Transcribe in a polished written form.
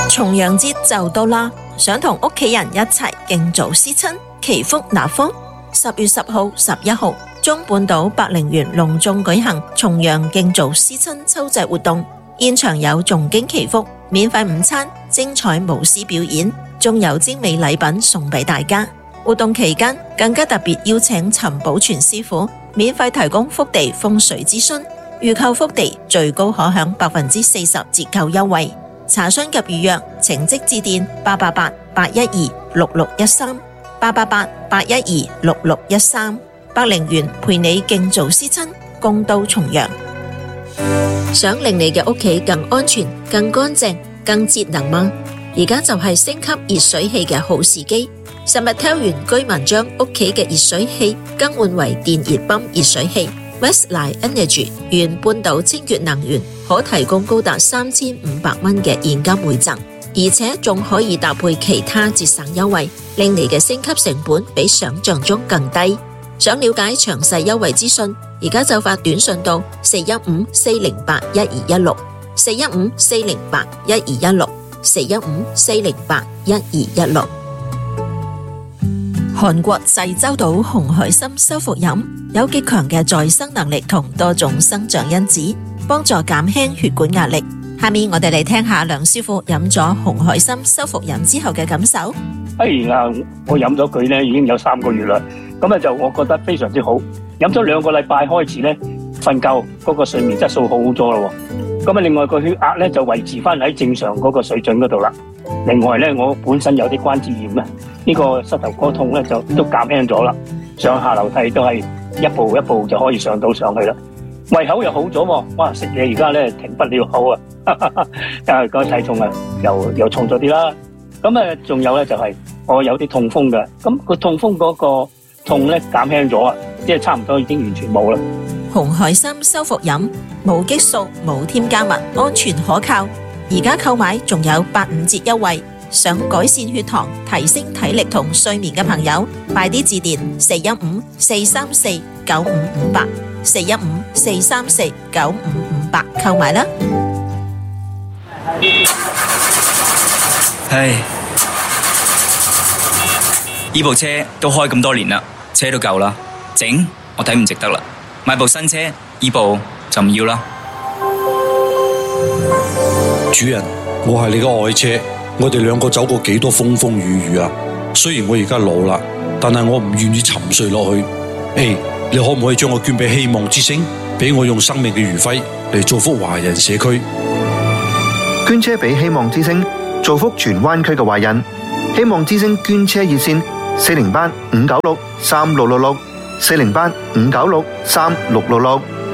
重陽節就到啦，想同屋企人一齊敬祖思親，祈福納福。10月10號、11號，中半島百靈園隆重舉行重陽敬祖思親秋祭活動，現場有誦經祈福、免費午餐、精彩舞獅表演，仲有精美禮品送俾大家。活動期間更加特別邀請陳寶全師傅免費提供福地風水諮詢，預購福地最高可享40%折扣優惠。查詢及預約請即致電888-812-6613，888-812-6613。百靈園陪你敬祖思親，共度重陽。想令你嘅屋企更安全、更乾淨、更節能嗎？而家就係升級熱水器嘅好時機。Summertel 原居民將屋企嘅熱水器更換為電熱泵熱水器。Westline Energy 原半島清潔能源可提供高達3500蚊嘅現金回贈，而且仲可以搭配其他節省優惠，令你嘅升級成本比想象中更低。想了解詳細優惠資訊，而家就發短信到415-408-1216，415-408-1216，415-408-1216。韓國濟州島紅海參修復飲有極強嘅再生能力同多種生長因子，幫助減輕血管壓力。下面我哋嚟聽下梁師傅飲咗紅海參修復飲之後嘅感受。 我飲咗佢咧已經有3個月啦，咁就我覺得非常之好。飲咗2個禮拜開始咧，瞓覺嗰個睡眠質素好咗咯。咁另外個血壓咧就維持翻喺正常嗰個水準嗰度啦。另外咧，我本身有啲關節炎，呢個膝頭哥痛咧就都減輕咗啦。上下樓梯都係一步一步就可以上到上去啦。胃口又好咗喎，哇！食嘢而家咧停不了口啊，個體重啊又重咗啲啦。咁仲有咧就係我有啲痛風嘅，咁個痛風嗰個痛咧減輕咗啊，即係差唔多已經完全冇啦。 紅海參修復飲冇激素、冇添加物，安全可靠。而家購買仲有85折優惠，想改善血糖、提升體力同睡眠嘅朋友，快啲致電415-434-9558，415-434-9558購買啦。 唉，呢部車都開咁多年啦，車都舊啦，整我睇唔值得啦，買部新車，呢部就唔要啦。 主人，我係你嘅愛車，我哋2個走過幾多風風雨雨啊！雖然我而家老啦，但係我唔願意沉睡落去。你可唔可以將我捐俾希望之星，俾我用生命嘅餘暉嚟造福華人社區？ 捐車俾希望之星，造福荃灣區嘅華人。希望之星捐車熱線408-596-3666，408-596-3666。